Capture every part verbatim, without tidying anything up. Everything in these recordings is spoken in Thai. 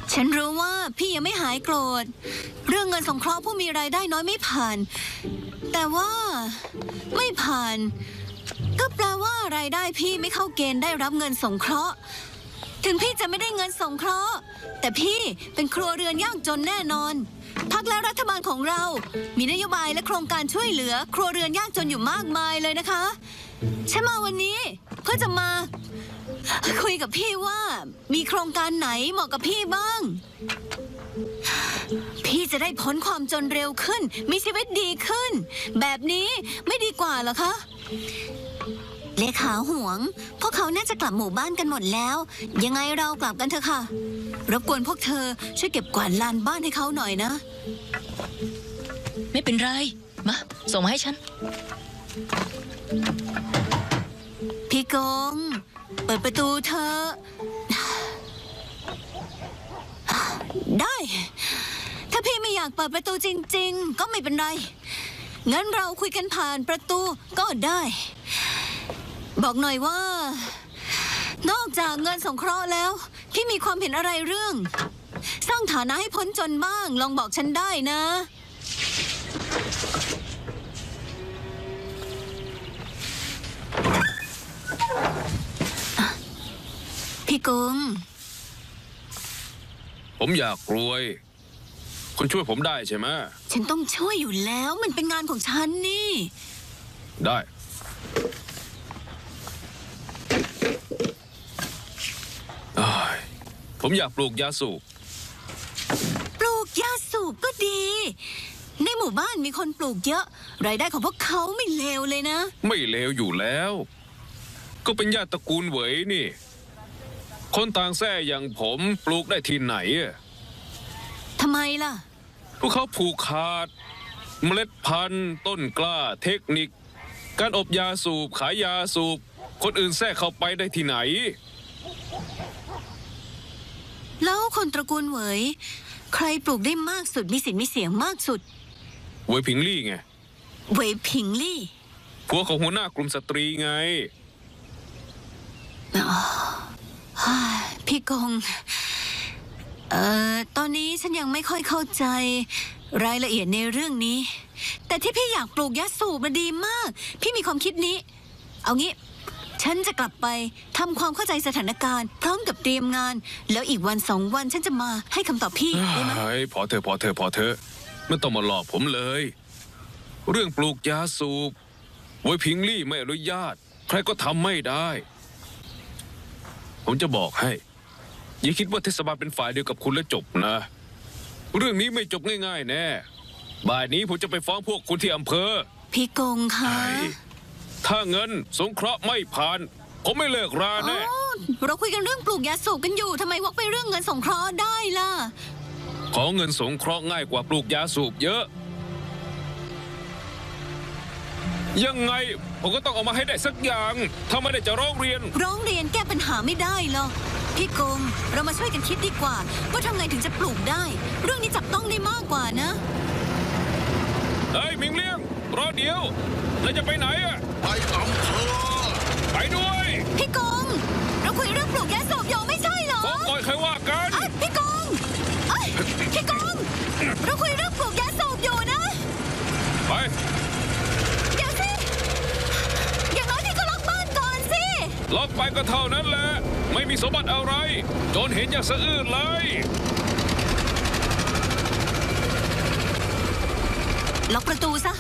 ฉันรู้ว่าพี่ยังไม่หายโกรธเรื่องเงินสงเคราะห์ผู้มีรายได้น้อยไม่ผ่านแต่ว่าไม่ผ่านก็แปลว่ารายได้พี่ไม่เข้าเกณฑ์ได้รับเงินสงเคราะห์ถึงพี่จะไม่ได้เงินสงเคราะห์แต่พี่เป็นครัวเรือนยากจนแน่นอนพรรคและรัฐบาลของเรามีนโยบายและโครงการช่วยเหลือครัวเรือนยากจนอยู่มากมายเลยนะคะฉันมาวันนี้เพื่อจะมาคุยกับพี่ว่ามีโครงการไหนเหมาะกับพี่บ้างพี่จะได้พ้นความจนเร็วขึ้นมีชีวิตดีขึ้นแบบนี้ไม่ดีกว่าเหรอคะเลขาห่วงพวกเขาน่าจะกลับหมู่บ้านกันหมดแล้วยังไงเรากลับกันเถอะค่ะรบกวนพวกเธอช่วยเก็บกวาดลานบ้านให้เขาหน่อยนะไม่เป็นไรมาส่งมาให้ฉันพี่กงเปิดประตูเธอได้ถ้าพี่ไม่อยากเปิดประตูจริงๆก็ไม่เป็นไรงั้นเราคุยกันผ่านประตูก็ได้บอกหน่อยว่านอกจากเงินสงเคราะห์แล้วพี่มีความเห็นอะไรเรื่องสร้างฐานะให้พ้นจนบ้างลองบอกฉันได้นะพี่กงผมอยากรวยคุณช่วยผมได้ใช่ไหมฉันต้องช่วยอยู่แล้วมันเป็นงานของฉันนี่ได้ผมอยากปลูกยาสูบปลูกยาสูบก็ดีในหมู่บ้านมีคนปลูกเยอะรายได้ของพวกเขาไม่เลวเลยนะไม่เลวอยู่แล้วก็เป็นญาติตระกูลเหวยนี่คนต่างแท้อย่างผมปลูกได้ที่ไหนทำไมล่ะพวกเขาผูกขาดเมล็ดพันธุ์ต้นกล้าเทคนิคการอบยาสูบขายยาสูบคนอื่นแทรกเข้าไปได้ที่ไหนแล้วคนตระกูลเหวยใครปลูกได้มากสุดมีสิทธิ์มีเสียงมากสุดเหวยผิงลี่ไงเหวยผิงลี่ผัวของหัวหน้ากลุ่มสตรีไงพี่กงเอ่อตอนนี้ฉันยังไม่ค่อยเข้าใจรายละเอียดในเรื่องนี้แต่ที่พี่อยากปลูกยาสูบมันดีมากพี่มีความคิดนี้เอางี้ฉันจะกลับไปทำความเข้าใจสถานการณ์พร้อมกับเตรียมงานแล้วอีกวันสองวันฉันจะมาให้คำตอบพี่ได้ไหมพอเถอะพอเถอะพอเถอะไม่ต้องมาหลอกผมเลยเรื่องปลูกยาสูบเหวยผิงลี่ไม่อนุญาตใครก็ทำไม่ได้ผมจะบอกให้อย่าคิดว่าเทศบาลเป็นฝ่ายเดียวกับคุณแล้วจบนะเรื่องนี้ไม่จบง่ายๆแน่บ่ายนี้ผมจะไปฟ้องพวกคุณที่อำเภอพี่กงคะถ้าเงินสงเคราะห์ไม่ผ่านผมไม่เลิกราแน่เราคุยกันเรื่องปลูกยาสูบกันอยู่ทำไมวกไปเรื่องเงินสงเคราะห์ได้ล่ะขอเงินสงเคราะห์ง่ายกว่าปลูกยาสูบเยอะยังไงผมก็ต้องเอามาให้ได้สักอย่างถ้าไม่ได้จะร้องเรียนร้องเรียนแก้ปัญหาไม่ได้หรอกพี่กงเรามาช่วยกันคิดดีกว่าว่าทำไงถึงจะปลูกได้เรื่องนี้จับต้องได้มากกว่านะเฮ้ยมิงเลี้ยงรอเดี๋ยวเราจะไปไหนอะไปอำเภอไปด้วยพี่กงเราคุยเรื่องปลูกยาสูบอยู่ไม่ใช่เหรอผมปล่อยใครว่ากันพี่กงพี่กงเราคุยเรื่องปลูกยาสูบอยู่นะไปเดี๋ยวสิอย่างน้อยพี่ก็ล็อกบ้านก่อนสิล็อกไปก็เท่านั้นแหละไม่มีสมบัติอะไรโจรเห็นอย่าสะอื้นเลยล็อกประตูซะ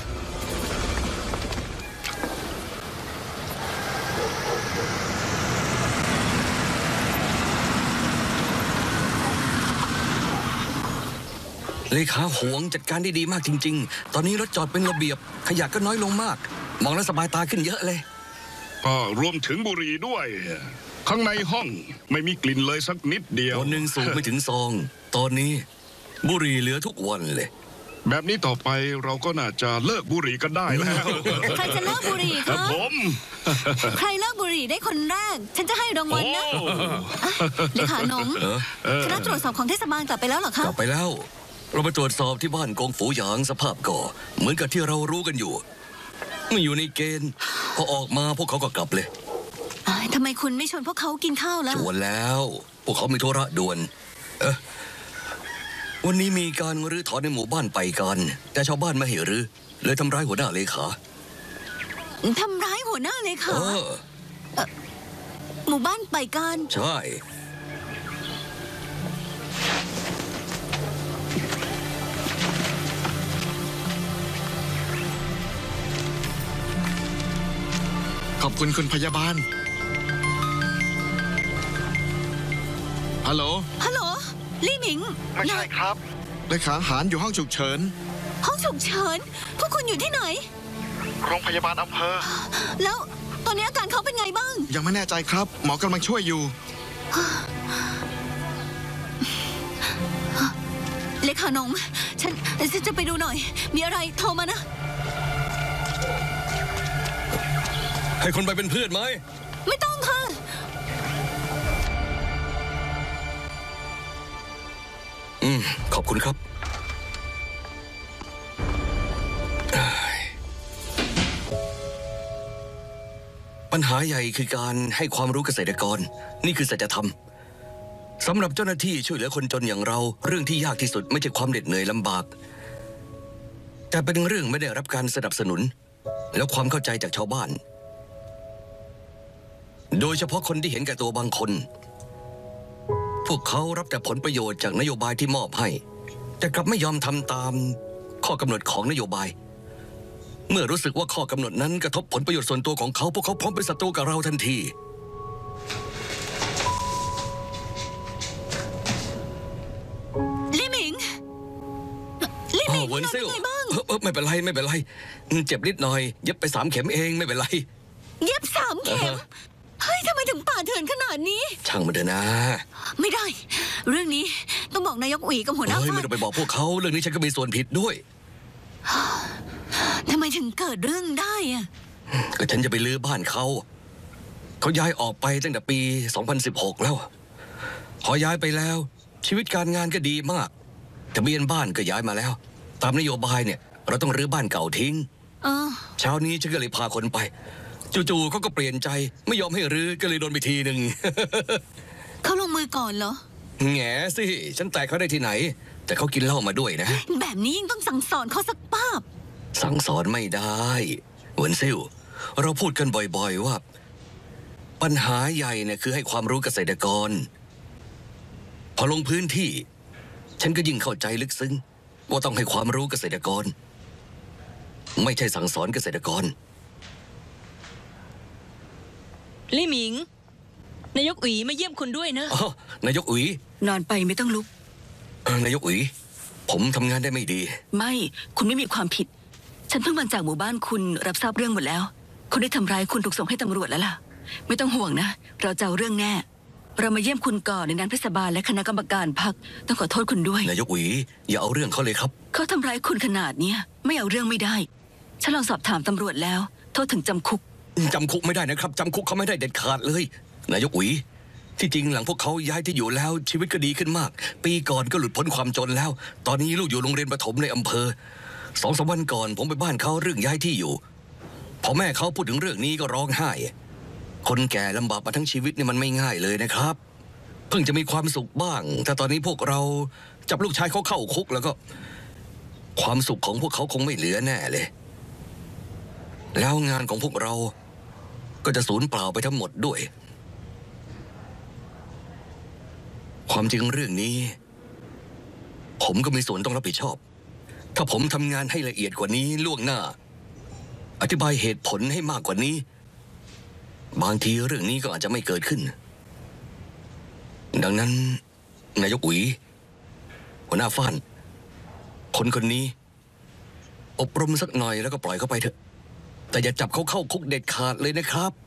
เลขาหวงจัดการได้ดีมากจริงๆตอนนี้รถจอดเป็นระเบียบขยะก็น้อยลงมากมองแล้วสบายตาขึ้นเยอะเลยก็รวมถึงบุหรี่ด้วยข้างในห้องไม่มีกลิ่นเลยสักนิดเดียวคนหนึ่งสูบไม่ถึงซองตอนนี้บุหรี่เหลือทุกวันเลยแบบนี้ต่อไปเราก็น่าจะเลิกบุหรี่กันได้แล้วใครจะเลิกบุหรี่คะผมใครเลิกบุหรี่ได้คนแรกฉันจะให้รางวัลนะเลขาหนงคณะตรวจสอบของเทศบาลกลับไปแล้วเหรอคะกลับไปแล้วเราไปตรวจสอบที่บ้านกงฝูหยางสภาพก่อเหมือนกับที่เรารู้กันอยู่ไม่อยู่ในเกณฑ์พอออกมาพวกเขาก็กลับเลยทำไมคุณไม่ชวนพวกเขากินข้าวแล้วชวนแล้วพวกเขามีธุระด่วนเออวันนี้มีการรื้อถอนในหมู่บ้านไปกัน แต่ชาวบ้านไม่ให้รื้อเลยทำร้ายหัวหน้าเลขาทำร้ายหัวหน้าเลยเอค่ะอหมู่บ้านไปกันใช่ขอบคุณคุณพยาบาล ฮัลโหลฮัลโหล ลี่หมิงไม่ใช่ครับเลขาหารอยู่ห้องฉุกเฉินห้องฉุกเฉิน พวกคุณอยู่ที่ไหนโรงพยาบาลอำเภอแล้วตอนนี้อาการเขาเป็นไงบ้างยังไม่แน่ใจครับ หมอกำลังช่วยอยู่เลขานงฉันฉันจะไปดูหน่อย มีอะไรโทรมานะให้คนไปเป็นเพื่อนไหมไม่ต้องค่ะอืม ขอบคุณครับ ปัญหาใหญ่คือการให้ความรู้เกษตรกร นี่คือสัจธรรมสำหรับเจ้าหน้าที่ช่วยเหลือคนจนอย่างเรา เรื่องที่ยากที่สุดไม่ใช่ความเหน็ดเหนื่อยลำบาก แต่เป็นเรื่องไม่ได้รับการสนับสนุน และความเข้าใจจากชาวบ้าน โดยเฉพาะคนที่เห็นแก่ตัวบางคน พวกเขารับแต่ผลประโยชน์จากนโยบายที่มอบให้ แต่กลับไม่ยอมทำตามข้อกำหนดของนโยบาย เมื่อรู้สึกว่าข้อกำหนดนั้นกระทบผลประโยชน์ส่วนตัวของเขา พวกเขาพร้อมเป็นศัตรูกับเราทันทีลี่หมิง ลี่หอ๋มิอง เวิร์นนอนเซเป็นลไงบ้างเออเออไม่เป็นไรไม่เป็นไร เจ็บนิดหน่อย เย็บไปสามเข็มเองไม่เป็นไรเย็บสามเข็ม เฮ้ยทำไมถึงป่าเถื่อนขนาดนี้ช่างมันเถอะนะไม่ได้ เรื่องนี้ต้องบอกนายกอุ๋ยกับหัวหน้าเฮ้ยฝ่าไม่ยต้องไปบอกพวกเขาเรื่องนี้ฉันก็มีส่วนผิดด้วยทำไมถึงเกิดเรื่องได้อะก็ฉันจะไปลื้อบ้านเขา เขาย้ายออกไปตั้งแต่ปี สองพันสิบหก แล้ว พอย้ายไปแล้ว ชีวิตการงานก็ดีมากทะเบียนบ้านก็ย้ายมาแล้ว ตามนโยบายเนี่ย เราต้องรื้อบ้านเก่าทิ้งเออเช้านี้ฉันก็เลยพาคนไป จู่ๆเขาก็เปลี่ยนใจไม่ยอมให้รื้อก็เลยโดนไปทีหนึ่งเขาลงมือก่อนเหรอแง่สิ ฉันแตะเขาได้ที่ไหน แต่เขากินเหล้ามาด้วยนะแบบนี้ยิ่งต้องสั่งสอนเขาสักป้าบสั่งสอนไม่ได้เหวินซิ่วเราพูดกันบ่อยๆว่า ปัญหาใหญ่เนี่ยคือให้ความรู้เกษตรกร พอลงพื้นที่ ฉันก็ยิ่งเข้าใจลึกซึ้งว่าต้องให้ความรู้เกษตรกร ไม่ใช่สั่งสอนเกษตรกรลี่หมิง นายกอุ๋ยมาเยี่ยมคุณด้วยนะอ๋อนายกอุ๋ยนอนไปไม่ต้องลุกเอ่อนายกอุ๋ยผมทำงานได้ไม่ดีไม่ คุณไม่มีความผิด ฉันเพิ่งมาจากหมู่บ้านคุณรับทราบเรื่องหมดแล้ว คนที่ทำร้ายคุณถูกส่งให้ตำรวจแล้วล่ะ ไม่ต้องห่วงนะ เราจะเอาเรื่องแน่ เรามาเยี่ยมคุณก่อนในนั้นเทศบาลและคณะกรรมการพรรคต้องขอโทษคุณด้วยนายกอุ๋ยอย่าเอาเรื่องเขาเลยครับเขาทำร้ายคุณขนาดเนี้ยไม่เอาเรื่องไม่ได้ ฉันลองสอบถามตำรวจแล้ว โทษถึงจำคุกจำคุกไม่ได้นะครับจำคุกเขาไม่ได้เด็ดขาดเลย นายกอุ๋ยที่จริงหลังพวกเขาย้ายที่อยู่แล้ว ชีวิตก็ดีขึ้นมาก ปีก่อนก็หลุดพ้นความจนแล้ว ตอนนี้ลูกอยู่โรงเรียนประถมในอำเภอสองสามวันก่อนผมไปบ้านเขาเรื่องย้ายที่อยู่พอแม่เขาพูดถึงเรื่องนี้ก็ร้องไห้ คนแก่ลำบากมาทั้งชีวิตเนี่ยมันไม่ง่ายเลยนะครับ เพิ่งจะมีความสุขบ้าง แต่ตอนนี้พวกเราจับลูกชายเขาเข้าคุกแล้วก็ ความสุขของพวกเขาคงไม่เหลือแน่เลย แล้วงานของพวกเราก็จะสูญเปล่าไปทั้งหมดด้วย ความจริงเรื่องนี้ ผมก็มีส่วนต้องรับผิดชอบ ถ้าผมทำงานให้ละเอียดกว่านี้ล่วงหน้า อธิบายเหตุผลให้มากกว่านี้ บางทีเรื่องนี้ก็อาจจะไม่เกิดขึ้น ดังนั้น นายกอุ๋ยหัวหน้าฟ้านคนคนนี้ อบรมสักหน่อยแล้วก็ปล่อยเขาไปเถอะ แต่อย่าจับเขาเข้าคุกเด็ดขาดเลยนะครับ